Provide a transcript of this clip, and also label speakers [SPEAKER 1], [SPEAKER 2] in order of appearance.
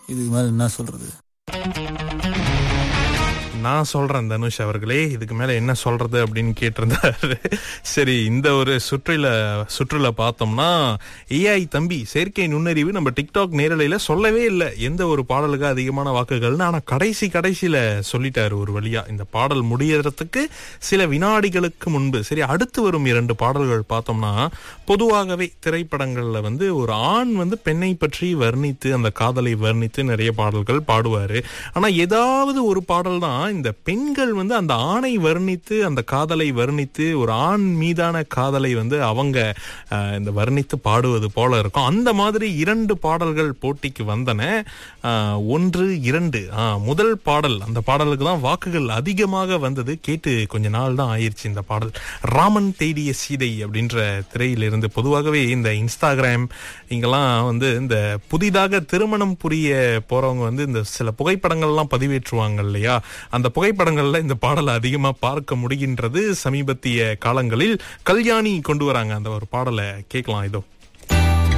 [SPEAKER 1] இதுக்கு மேல என்ன சொல்றது?
[SPEAKER 2] நான் சொல்றேன் தனுஷ் அவர்களே, இதுக்கு மேல என்ன சொல்றது அப்படின்னு கேட்டிருந்தாரு. சரி, இந்த ஒரு சுற்றுல பார்த்தோம்னா ஏஐ தம்பி செயற்கை நுண்ணறிவு நம்ம டிக்டாக் நேரலையில சொல்லவே இல்லை எந்த ஒரு பாடலுக்கு அதிகமான வாக்குகள்னு. ஆனா கடைசியில சொல்லிட்டாரு ஒரு வழியா. இந்த பாடல் முடியறதுக்கு சில வினாடிகளுக்கு முன்பு. சரி, அடுத்து வரும் 2 பாடல்கள் பார்த்தோம்னா, பொதுவாகவே திரைப்படங்கள்ல ஒரு ஆண் பெண்ணை பற்றி வர்ணித்து அந்த காதலை வர்ணித்து நிறைய பாடல்கள் பாடுவாரு. ஆனா ஏதாவது ஒரு பாடல் தான் இந்த பெண்கள் அந்த ஆணை வர்ணித்து அந்த காதலை வர்ணித்து ஒரு ஆண் மீதான காதலை அவங்க இந்த வர்ணித்து பாடுவது போல இருக்கும். அந்த மாதிரி 2 பாடல்கள் போட்டிக்கு வந்தன. 1, 2 முதல் பாடல், அந்த பாடலுக்கு தான் வாக்குகள் அதிகமாக வந்தது. கேட்டு கொஞ்ச நாள் தான் ஆயிடுச்சு இந்த பாடல். ராமன் தேடிய சீதை அப்படின்ற திரையிலிருந்து. பொதுவாகவே இந்த இன்ஸ்டாகிராம் இங்கெல்லாம் இந்த புதிதாக திருமணம் புரிய போறவங்க இந்த சில புகைப்படங்கள்லாம் பதிவேற்றுவாங்க இல்லையா, அந்த புகைப்படங்கள்ல இந்த பாடலை அதிகமா பார்க்க முடிகின்றது. சமீபத்திய காலங்களில் கல்யாணி கொண்டு வராங்க அந்த ஒரு பாடலை. கேட்கலாம் இதோ.